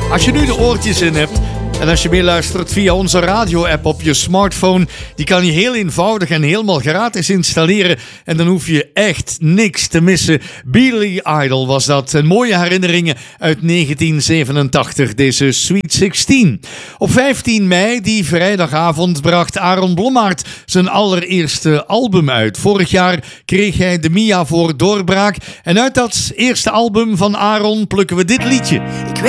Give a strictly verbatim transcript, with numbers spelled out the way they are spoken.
Als je nu de oortjes in hebt en als je meeluistert via onze radio-app op je smartphone, die kan je heel eenvoudig en helemaal gratis installeren en dan hoef je echt niks te missen. Billy Idol was dat. En mooie herinneringen uit negentien zevenentachtig, deze Sweet zestien. Op vijftien mei, die vrijdagavond, bracht Aaron Blommaert zijn allereerste album uit. Vorig jaar kreeg hij de Mia voor doorbraak. En uit dat eerste album van Aaron plukken we dit liedje. Ik